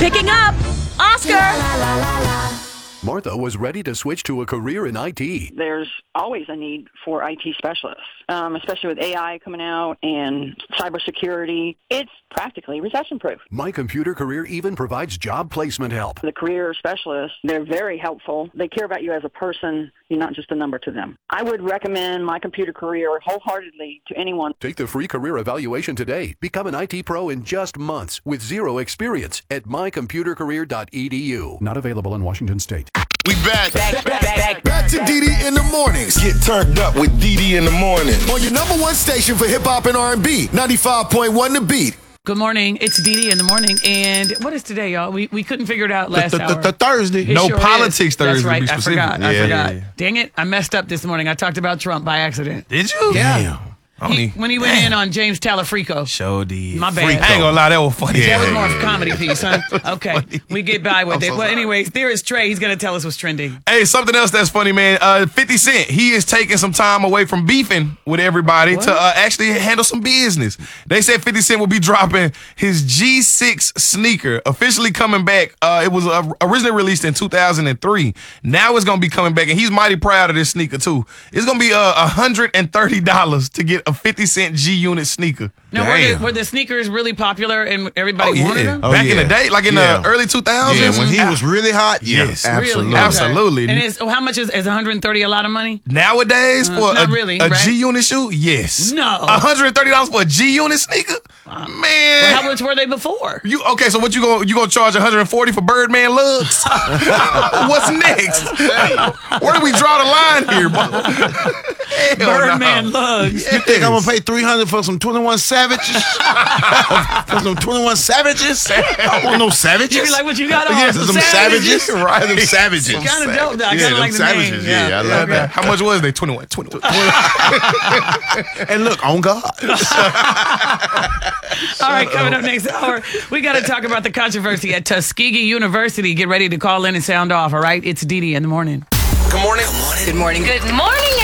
Picking up Oscar. Martha was ready to switch to a career in IT. There's always a need for IT specialists, especially with AI coming out and cybersecurity. It's practically recession-proof. My Computer Career even provides job placement help. The career specialists, they're very helpful. They care about you as a person. You're not just a number to them. I would recommend My Computer Career wholeheartedly to anyone. Take the free career evaluation today. Become an IT pro in just months with zero experience at mycomputercareer.edu. Not available in Washington State. We back. Back to DD in the mornings. Get turned up with DD in the morning. On your number one station for hip hop and R&B, 95.1 The Beat. Good morning. It's Dee Dee in the morning. And what is today, y'all? We couldn't figure it out last hour. Thursday. It No sure politics is. Thursday. That's right. To be I specific. forgot. Yeah. Dang it. I messed up this morning. I talked about Trump by accident. Did you? Yeah. Damn. When he went in on James Talafrico. Show did. My bad. I ain't gonna lie, that was funny. That was more of a comedy piece, huh? Okay. We get by with it. Well, anyways, there is Trey. He's going to tell us what's trending. Hey, something else that's funny, man. 50 Cent, he is taking some time away from beefing with everybody to actually handle some business. They said 50 Cent will be dropping his G6 sneaker, officially coming back. It was originally released in 2003. Now it's going to be coming back, and he's mighty proud of this sneaker, too. It's going to be $130 to get a 50 Cent G-Unit sneaker. Now, were the sneakers really popular and everybody wanted them? Back in the day, like in the early 2000s? Yeah, when he was really hot, yes. Absolutely. Really? Okay. Absolutely. And how much is 130 a lot of money? Nowadays, for not a really, right? G-Unit shoe, yes. No. $130 for a G-Unit sneaker? Man. Well, how much were they before? Okay, so what you gonna charge $140 for Birdman lugs? What's next? Where do we draw the line here, bro? Birdman lugs. You think I'm gonna pay $300 for some 21 Savages? For some 21 Savages? I want no Savages. You be like, what you got on? Yes, some Savages. Right. Them Savages. Kind of dope, though. I kind of like the Savages. name. Yeah, I love that. How much was they? 21. And look, on God. All right, coming up next hour, we got to talk about the controversy at Tuskegee University. Get ready to call in and sound off, all right? It's Dee Dee in the morning. Good morning. Good morning. Good morning,